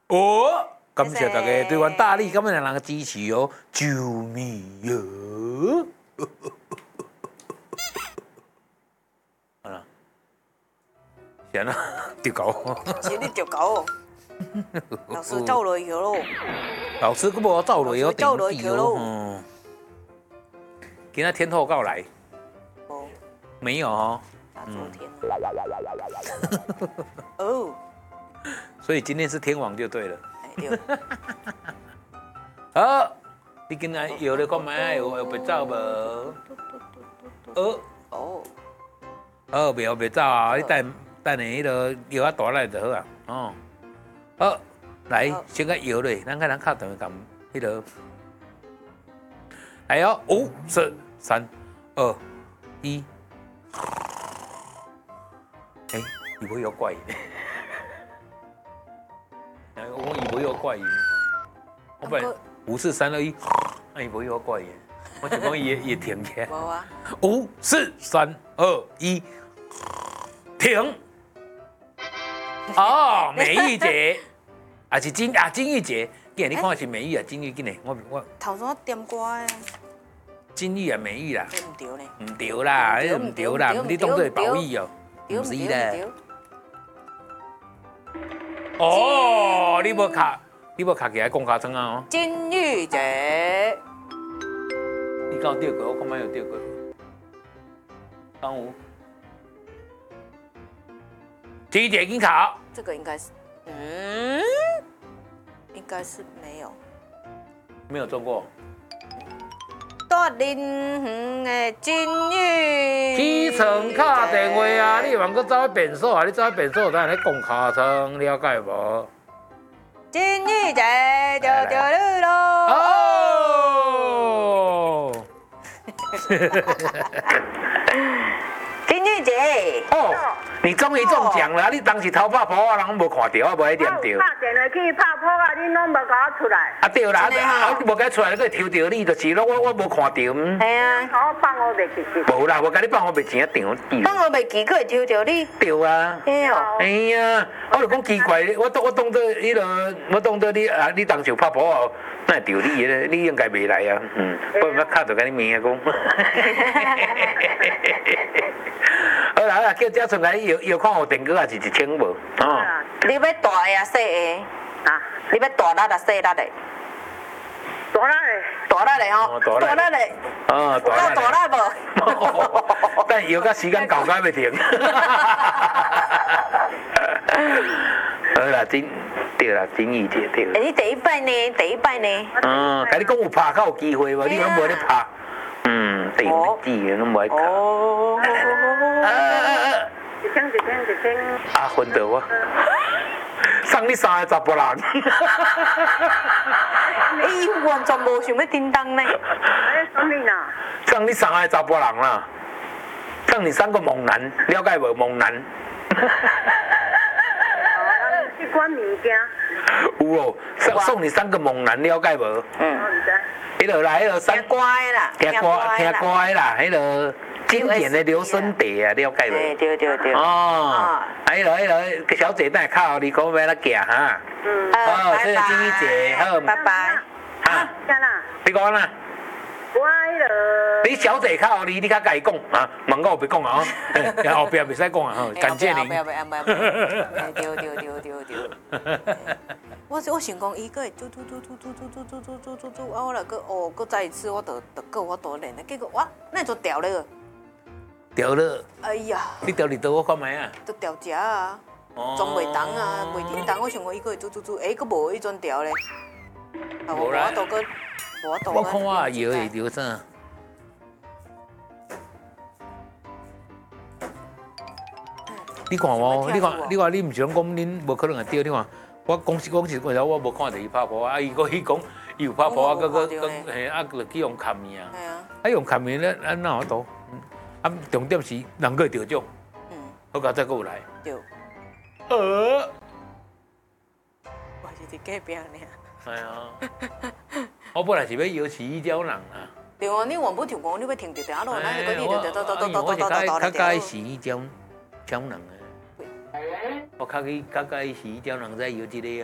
哦，感谢大家对阮大力咁样人的支持哦，救命哟！好了，行啦，丢狗。 是你丢狗哦。老师走落去咯。 老师佫无走落去， 走落去咯。 嗯。今天天后告来。 哦。 没有哦。 昨天。哦。 所以今天是天王就对了。 对。 好，你今仔摇咧看卖有袂走无？哦。哦，袂走啊！你等下迄个摇啊大来就好啊。哦。好，来先个摇咧，咱看咱敲电话撳迄个。来哦，5、4、3、2、1。哎，以为有怪异。我以为有怪异。我本来5、4、3、2、1，以为有怪异。我就讲也停起来。 无啊。 5、4、3、2、1，停。哦，美玉姐，啊是金玉姐，今日你看是美玉啊，金玉今日我头先点歌诶。 金玉啊，美玉啦， 唔对呢？ 唔对啦，迄唔对啦，你当做是褒义哦，唔是啦。哦，你无卡起来讲卡声啊哦。 金玉姐， 你刚有对过，我看卖有对过。刚有。金玉姐紧考。 这个应该是，应该是没有。 没有中过。 大林园的金玉。 起床敲电话啊！你往搁走去便所啊？你走去便所，咱咧讲卡床，了解无？ 金玉姐，丢丢噜喽。 哦。 金玉姐。 哦。你终于中奖了！你当时偷拍婆啊，人无看到，我无爱念到。 打电话去拍婆啊，你拢无甲我出来。 啊对啦，无甲出来，你抽到你就是咯，我无看到。 系啊， 我放我袂记。 无啦，我甲你放我袂钱一张。 放我袂记，可会抽到你？ 对啊。哎呀，我就讲奇怪，我当做迄个，我当做你啊，你当时拍婆啊，哪会着你咧？你应该袂来啊。我毋捌卡着甲你命讲。好啦，叫嘉纯来摇看有电锅也是1000无？哦。 你要大个啊，细个？啊？你要大力啊，细力的？ 大力的。 大力的吼。大力的。 哦，大力。 大力无？ 等摇到时间到，才要停。好啦，对啦，金玉姐对。 你第一摆呢？ 甲你讲有拍，较有机会无？你拢无咧拍。第五季的拢无爱考。 哦。 一天。 啊，分到我。送你3个查甫人。 伊完全无想要叮当呢。 送你啦。 送你3个查甫人啦。送你3个猛男，了解无？猛男。 一款物件。 有哦，送你3个猛男，了解无？迄个啦，迄个听歌的啦， 听歌的啦，迄个经典的留声带啊，了解无？ 对。 哦，迄个小姐等下靠你讲要来行哈。好，谢谢金玉姐，好， 拜拜。 哈，你讲啦。 我迄个。 你小姐靠你较甲伊讲啊，问我别讲啊，后壁袂使讲啊，吼，感谢您。 对。我想讲，伊个会嘟，啊，我来个搁再一次，我就练了，结果哇，那就掉了。 掉了。 哎呀！ 你掉伫倒我看卖啊？ 都掉只啊，装袂动啊，袂叮当。我想讲，伊个会嘟，搁无迄阵掉咧。 无啦。我看我摇会摇啥？你看哦，你看，你唔想讲恁无可能会掉，你看。我讲实，为了我无看到伊拍婆啊，伊讲伊有拍婆啊，嘿啊，就去用砍面啊，啊用砍面咧，哪有多？啊，重点是人个得奖，好佳再搁有来。 对。我是伫隔壁尔。 系啊，我本来是要摇起一鸟人啊。 对啊，你原本就讲你要停着掉落，咱就你就较介是一鸟人诶。我较介是一鸟人在摇这个啊。